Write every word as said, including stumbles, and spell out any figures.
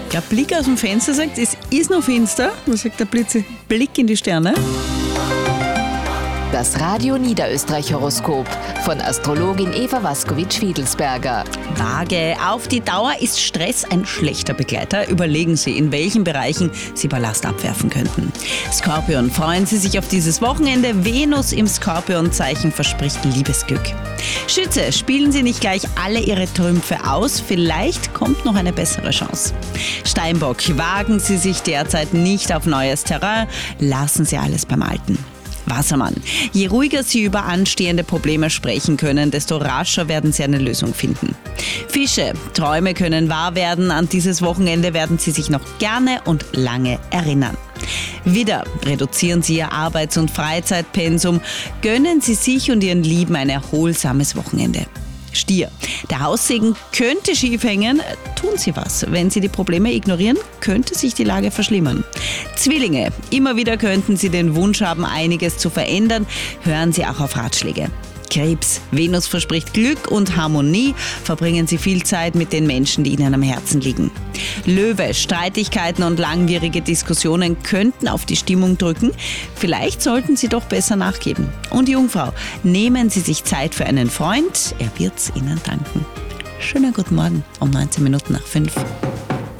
Der Blick aus dem Fenster sagt, es ist noch finster. Was sagt der Blitze? Blick in die Sterne. Das Radio Niederösterreich-Horoskop von Astrologin Eva Waskowitsch-Fiedelsberger. Waage, auf die Dauer ist Stress ein schlechter Begleiter. Überlegen Sie, in welchen Bereichen Sie Ballast abwerfen könnten. Skorpion, freuen Sie sich auf dieses Wochenende. Venus im Skorpionzeichen verspricht Liebesglück. Schütze, spielen Sie nicht gleich alle Ihre Trümpfe aus. Vielleicht kommt noch eine bessere Chance. Steinbock, wagen Sie sich derzeit nicht auf neues Terrain. Lassen Sie alles beim Alten. Wassermann, je ruhiger Sie über anstehende Probleme sprechen können, desto rascher werden Sie eine Lösung finden. Fische, Träume können wahr werden. An dieses Wochenende werden Sie sich noch gerne und lange erinnern. Widder, reduzieren Sie Ihr Arbeits- und Freizeitpensum. Gönnen Sie sich und Ihren Lieben ein erholsames Wochenende. Stier, der Haussegen könnte schief hängen. Tun Sie was. Wenn Sie die Probleme ignorieren, könnte sich die Lage verschlimmern. Zwillinge, immer wieder könnten Sie den Wunsch haben, einiges zu verändern. Hören Sie auch auf Ratschläge. Krebs, Venus verspricht Glück und Harmonie. Verbringen Sie viel Zeit mit den Menschen, die Ihnen am Herzen liegen. Löwe, Streitigkeiten und langwierige Diskussionen könnten auf die Stimmung drücken. Vielleicht sollten Sie doch besser nachgeben. Und Jungfrau, nehmen Sie sich Zeit für einen Freund. Er wird's Ihnen danken. Schönen guten Morgen um neunzehn Minuten nach fünf.